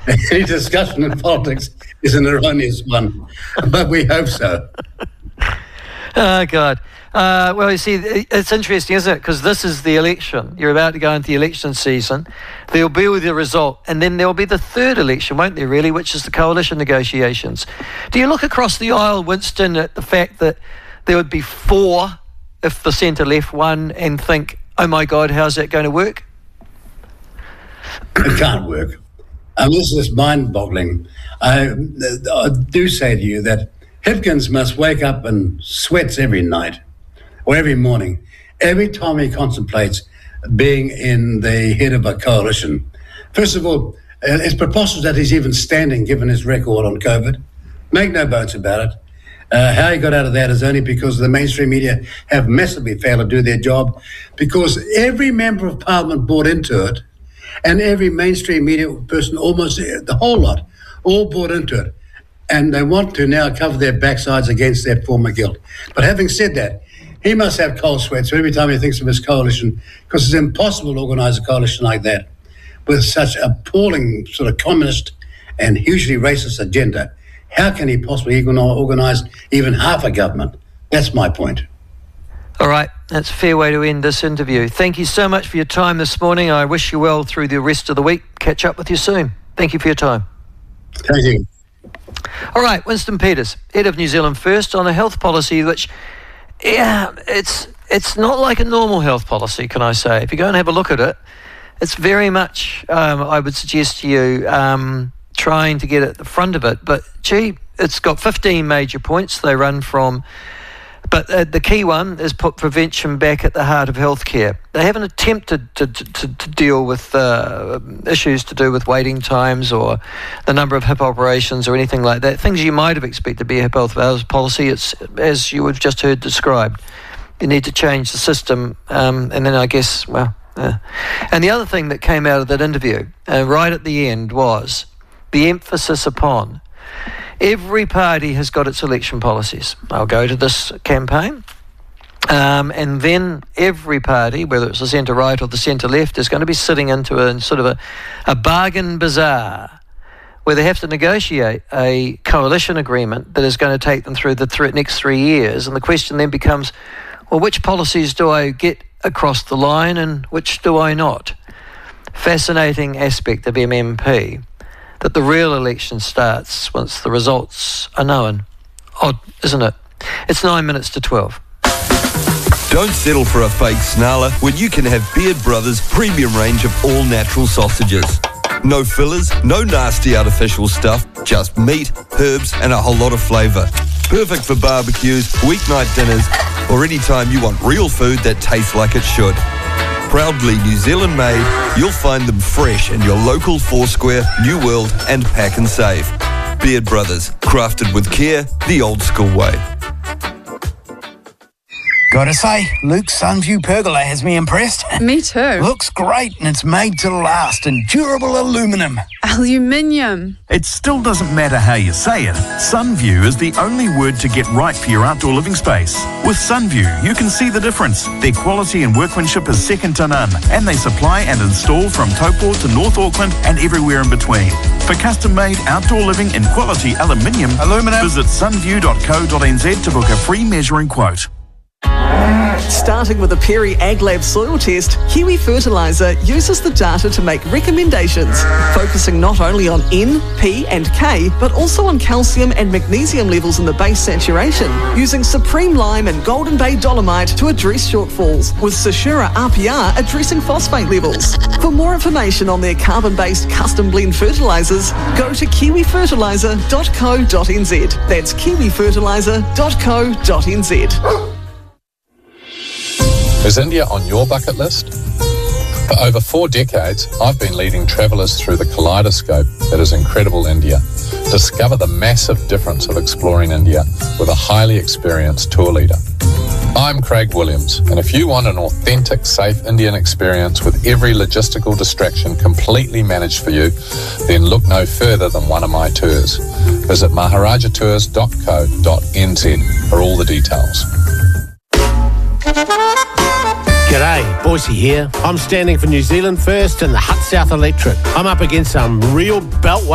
Any discussion in politics is an erroneous one, but we hope so. Oh, God. Well, you see, it's interesting, isn't it? Because this is the election. You're about to go into the election season. There'll be the result. And then there'll be the third election, won't there, really, which is the coalition negotiations. Do you look across the aisle, Winston, at the fact that there would be 4 if the centre-left won and think, oh, my God, how's that going to work? It can't work. This is mind-boggling. I do say to you that Hipkins must wake up and sweats every night or every morning, every time he contemplates being in the head of a coalition. First of all, it's preposterous that he's even standing given his record on COVID. Make no bones about it. How he got out of that is only because the mainstream media have massively failed to do their job, because every member of parliament bought into it, and every mainstream media person, almost the whole lot, all bought into it. And they want to now cover their backsides against their former guilt. But having said that, he must have cold sweats every time he thinks of his coalition, because it's impossible to organise a coalition like that with such appalling sort of communist and hugely racist agenda. How can he possibly organise even half a government? That's my point. All right, that's a fair way to end this interview. Thank you so much for your time this morning. I wish you well through the rest of the week. Catch up with you soon. Thank you for your time. Thank you. All right, Winston Peters, head of New Zealand First, on a health policy which, it's not like a normal health policy, can I say. If you go and have a look at it, it's very much, I would suggest to you, trying to get at the front of it. But, gee, it's got 15 major points they run from. But the key one is put prevention back at the heart of healthcare. They haven't attempted to deal with issues to do with waiting times or the number of hip operations or anything like that. Things you might have expected to be a hip health policy. It's, as you have just heard described, you need to change the system. And then I guess, And the other thing that came out of that interview, right at the end, was the emphasis upon every party has got its election policies. I'll go to this campaign. And then every party, whether it's the centre-right or the centre-left, is going to be sitting into a sort of a bargain bazaar where they have to negotiate a coalition agreement that is going to take them through the next 3 years. And the question then becomes, well, which policies do I get across the line and which do I not? Fascinating aspect of MMP. That the real election starts once the results are known. Odd, isn't it? It's 9 minutes to 12. Don't settle for a fake snarler when you can have Beard Brothers' premium range of all-natural sausages. No fillers, no nasty artificial stuff, just meat, herbs and a whole lot of flavour. Perfect for barbecues, weeknight dinners, or any time you want real food that tastes like it should. Proudly New Zealand made, you'll find them fresh in your local Foursquare, New World and Pack and Save. Beard Brothers, crafted with care, the old school way. Gotta say, Luke's Sunview pergola has me impressed. Me too. Looks great and it's made to last in durable aluminium. Aluminium. It still doesn't matter how you say it. Sunview is the only word to get right for your outdoor living space. With Sunview, you can see the difference. Their quality and workmanship is second to none, and they supply and install from Taupo to North Auckland and everywhere in between. For custom-made outdoor living in quality aluminium, visit sunview.co.nz to book a free measuring quote. Starting with a Perry AgLab soil test, Kiwi Fertiliser uses the data to make recommendations, focusing not only on N, P and K, but also on calcium and magnesium levels in the base saturation, using Supreme Lime and Golden Bay Dolomite to address shortfalls, with Sashura RPR addressing phosphate levels. For more information on their carbon-based custom blend fertilisers, go to kiwifertiliser.co.nz. That's kiwifertiliser.co.nz. Is India on your bucket list? For over 4 decades, I've been leading travellers through the kaleidoscope that is incredible India. Discover the massive difference of exploring India with a highly experienced tour leader. I'm Craig Williams, and if you want an authentic, safe Indian experience with every logistical distraction completely managed for you, then look no further than one of my tours. Visit maharajatours.co.nz for all the details. G'day, Boise here. I'm standing for New Zealand First and the Hut South Electric. I'm up against some real beltway